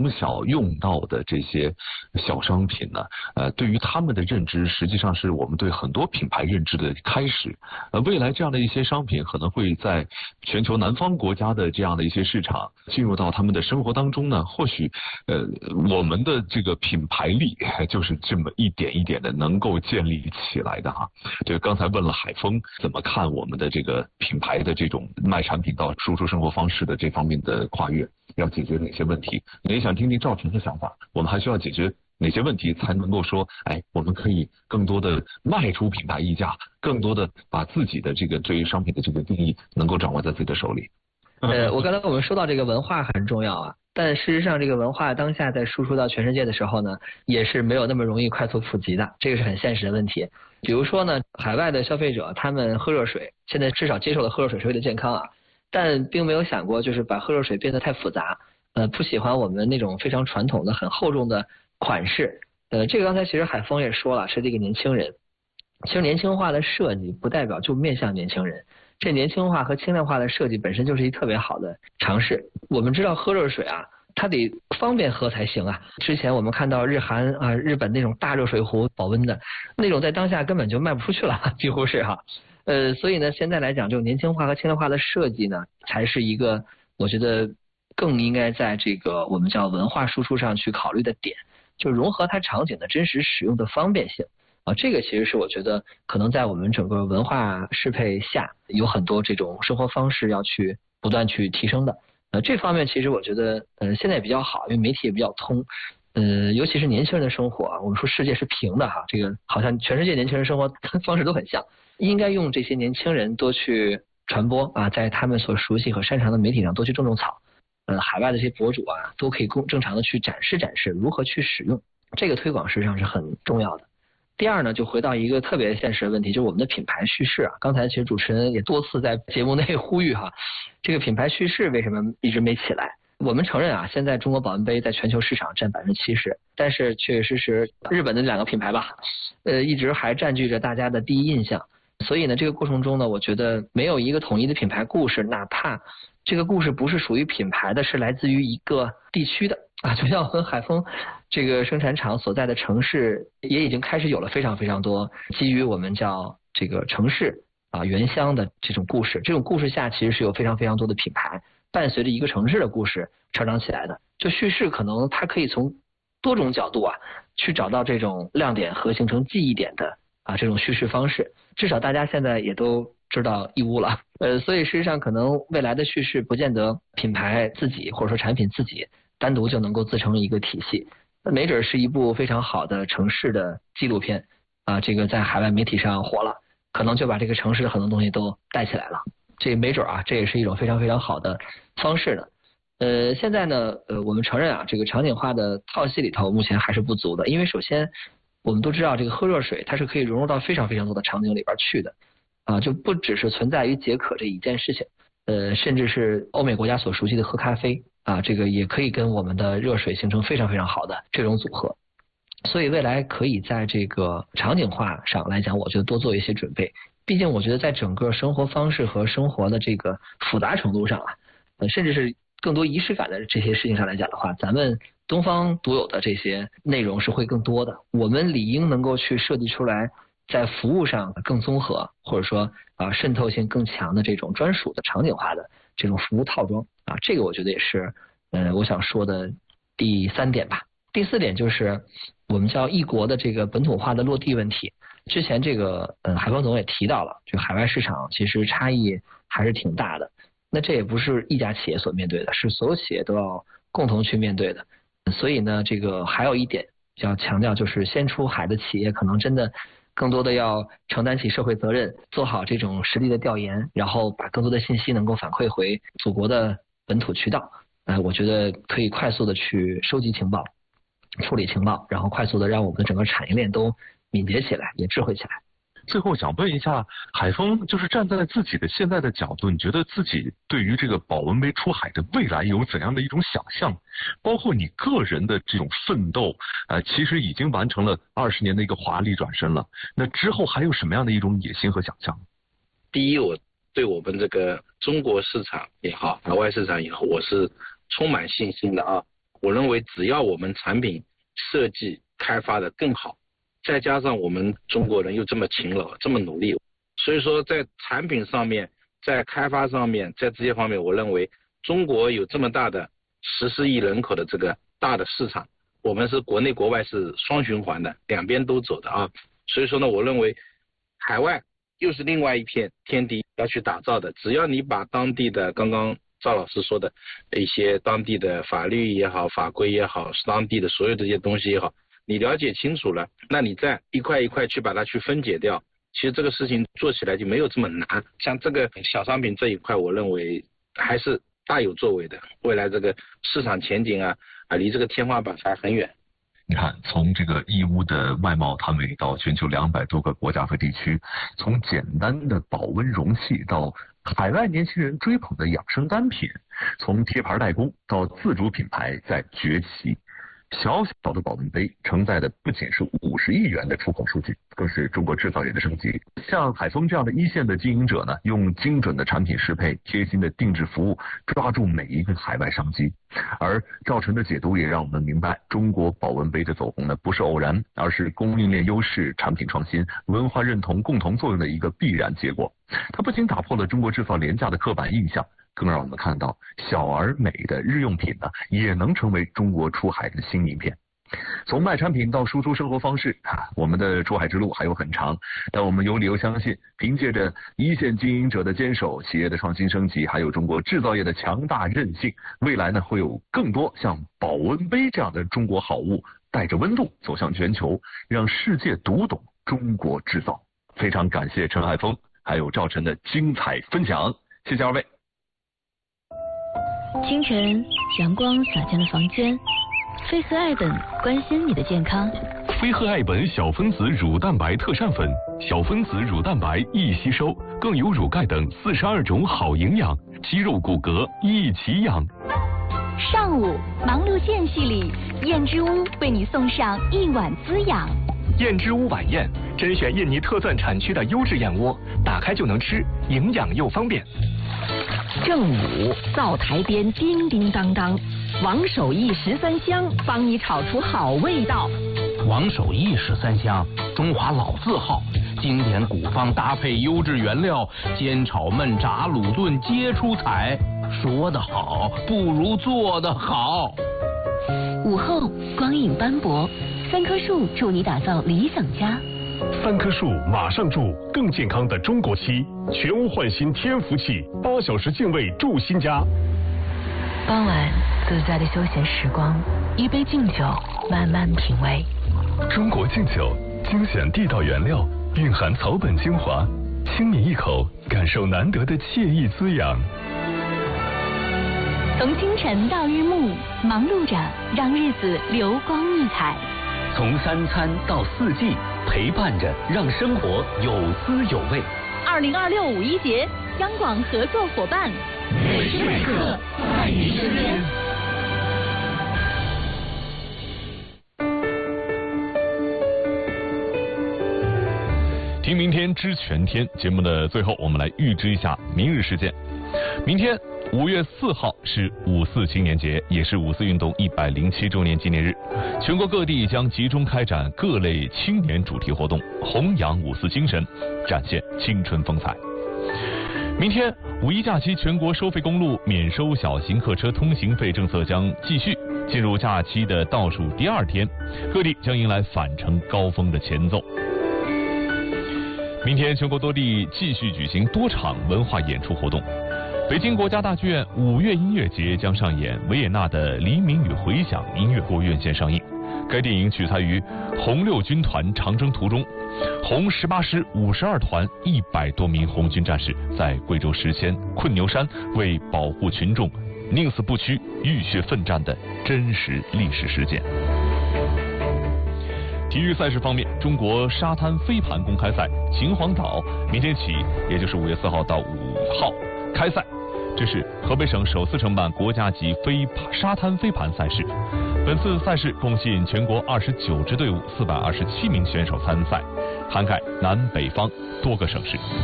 从小用到的这些小商品呢，对于他们的认知，实际上是我们对很多品牌认知的开始。未来这样的一些商品可能会在全球南方国家的这样的一些市场进入到他们的生活当中呢，或许我们的这个品牌力就是这么一点一点的能够建立起来的哈。这个刚才问了海峰怎么看我们的这个品牌的这种卖产品到输出生活方式的这方面的跨越，要解决哪些问题？也想听听赵晨的想法，我们还需要解决哪些问题才能够说，我们可以更多的迈出品牌溢价，更多的把自己的这个对于商品的这个定义能够掌握在自己的手里。 我刚才我们说到这个文化很重要啊，但事实上这个文化当下在输出到全世界的时候呢，也是没有那么容易快速普及的，这个是很现实的问题。比如说呢，海外的消费者他们喝热水，现在至少接受了喝热水是为了健康啊，但并没有想过就是把喝热水变得太复杂，不喜欢我们那种非常传统的很厚重的款式。这个刚才其实海峰也说了，是这个年轻人，其实年轻化的设计不代表就面向年轻人，这年轻化和轻量化的设计本身就是一特别好的尝试。我们知道喝热水啊，它得方便喝才行啊。之前我们看到日韩啊、日本那种大热水壶保温的那种，在当下根本就卖不出去了，几乎是哈。所以呢，现在来讲，这种年轻化和轻量化的设计呢，才是一个我觉得更应该在这个我们叫文化输出上去考虑的点，就融合它场景的真实使用的方便性。这个其实是我觉得可能在我们整个文化适配下，有很多这种生活方式要去不断去提升的。这方面其实我觉得现在也比较好，因为媒体也比较通。尤其是年轻人的生活啊，我们说世界是平的哈，这个好像全世界年轻人生活方式都很像，应该用这些年轻人多去传播啊，在他们所熟悉和擅长的媒体上多去种草。海外的这些博主啊，都可以正常的去展示如何去使用，这个推广实际上是很重要的。第二呢，就回到一个特别现实的问题，就是我们的品牌叙事啊。刚才其实主持人也多次在节目内呼吁哈，这个品牌叙事为什么一直没起来？我们承认啊，现在中国保温杯在全球市场占70%，但是确确实实日本的2个品牌吧，一直还占据着大家的第一印象。所以呢，这个过程中呢，我觉得没有一个统一的品牌故事，哪怕这个故事不是属于品牌的，是来自于一个地区的啊，就像我们海丰这个生产厂所在的城市也已经开始有了非常非常多基于我们叫这个城市啊原乡的这种故事，这种故事下其实是有非常非常多的品牌伴随着一个城市的故事成长起来的。就叙事可能它可以从多种角度啊去找到这种亮点和形成记忆点的这种叙事方式，至少大家现在也都知道义乌了。所以事实上可能未来的叙事不见得品牌自己或者说产品自己单独就能够自成一个体系，没准是一部非常好的城市的纪录片啊，这个在海外媒体上火了，可能就把这个城市的很多东西都带起来了。这没准啊，这也是一种非常非常好的方式呢。现在呢，我们承认啊，这个场景化的套系里头目前还是不足的，因为首先我们都知道这个喝热水它是可以融入到非常非常多的场景里边去的啊，就不只是存在于解渴这一件事情，甚至是欧美国家所熟悉的喝咖啡啊，这个也可以跟我们的热水形成非常非常好的这种组合。所以未来可以在这个场景化上来讲，我觉得多做一些准备。毕竟我觉得在整个生活方式和生活的这个复杂程度上啊，甚至是更多仪式感的这些事情上来讲的话，咱们东方独有的这些内容是会更多的。我们理应能够去设计出来在服务上更综合，或者说渗透性更强的这种专属的场景化的这种服务套装啊，这个我觉得也是我想说的第3点吧。第4点就是我们叫异国的这个本土化的落地问题。之前这个海峰总也提到了，就海外市场其实差异还是挺大的。那这也不是一家企业所面对的，是所有企业都要共同去面对的。所以呢，这个还有一点要强调，就是先出海的企业可能真的更多的要承担起社会责任，做好这种实地的调研，然后把更多的信息能够反馈回祖国的本土渠道。我觉得可以快速的去收集情报、处理情报，然后快速的让我们的整个产业链都敏捷起来，也智慧起来。 最后想问一下海峰，就是站在自己的现在的角度，你觉得自己对于这个保温杯出海的未来有怎样的一种想象？包括你个人的这种奋斗，其实已经完成了20年的一个华丽转身了。那之后还有什么样的一种野心和想象？ 第一，我对我们这个中国市场也好，海外市场也好，我是充满信心的啊。 我认为只要我们产品设计开发的更好，再加上我们中国人又这么勤劳这么努力，所以说在产品上面，在开发上面，在这些方面，我认为中国有这么大的14亿人口的这个大的市场，我们是国内国外是双循环的，两边都走的啊。所以说呢，我认为海外又是另外一片天地要去打造的，只要你把当地的刚刚赵老师说的一些当地的法律也好，法规也好，当地的所有这些东西也好，你了解清楚了，那你再一块一块去把它去分解掉，其实这个事情做起来就没有这么难。像这个小商品这一块，我认为还是大有作为的，未来这个市场前景离这个天花板还很远。 你看，从这个义乌的外贸摊位到全球200多个国家和地区，从简单的保温容器到海外年轻人追捧的养生单品，从贴牌代工到自主品牌在崛起。小小的保温杯承载的不仅是50亿元的出口数据，更是中国制造业的升级。像海丰这样的一线的经营者呢，用精准的产品适配、贴心的定制服务，抓住每一个海外商机。而赵晨的解读也让我们明白，中国保温杯的走红呢，不是偶然，而是供应链优势、产品创新、文化认同共同作用的一个必然结果。它不仅打破了中国制造廉价的刻板印象，更让我们看到小而美的日用品呢，也能成为中国出海的新名片。从卖产品到输出生活方式我们的出海之路还有很长，但我们有理由相信，凭借着一线经营者的坚守、企业的创新升级，还有中国制造业的强大韧性，未来呢会有更多像保温杯这样的中国好物带着温度走向全球，让世界读懂中国制造。非常感谢陈海峰还有赵晨的精彩分享，谢谢二位。 清晨，阳光洒进了房间，飞鹤爱本关心你的健康。 飞鹤爱本小分子乳蛋白特膳粉，小分子乳蛋白易吸收，更有乳钙等42种好营养，肌肉骨骼一起养。 上午忙碌间隙里，燕之屋为你送上一碗滋养。 燕之屋晚宴，甄选印尼特钻产区的优质燕窝，打开就能吃，营养又方便。 正午，灶台边叮叮当当，王守义13香帮你炒出好味道。 王守义13香，中华老字号，经典古方搭配优质原料，煎炒焖炸卤炖皆出彩。说得好，不如做得好。 午后光影斑驳，3棵树助你打造理想家。 3棵树马上住，更健康的中国漆，全屋焕新天福气，8小时净味住新家。 傍晚自在的休闲时光，一杯敬酒，慢慢品味。 中国敬酒，精选地道原料，蕴含草本精华，轻抿一口，感受难得的惬意滋养。 从清晨到日暮，忙碌着让日子流光溢彩。 从3餐到4季，陪伴着让生活有滋有味。 2026五一节，央广合作伙伴， 每时每刻在您身边。 听明天知全天节目的最后，我们来预知一下明日事件。明天5月4号是5·4青年节，也是5·4运动107周年纪念日。全国各地将集中开展各类青年主题活动，弘扬5·4精神，展现青春风采。明天五一假期，全国收费公路免收小型客车通行费政策将继续进入假期的倒数第2天，各地将迎来返程高峰的前奏。明天全国多地继续举行多场文化演出活动。北京国家大剧院5月音乐节将上演维也纳的《黎明与回响》音乐会院线上映。该电影取材于红六军团长征途中，红18师52团100多名红军战士在贵州实现困牛山为保护群众宁死不屈、浴血奋战的真实历史事件。体育赛事方面，中国沙滩飞盘公开赛秦皇岛明天起，也就是5月4号到5号开赛。这是河北省首次承办国家级沙滩飞盘赛事。本次赛事共吸引全国29支队伍、427名选手参赛，涵盖南北方多个省市。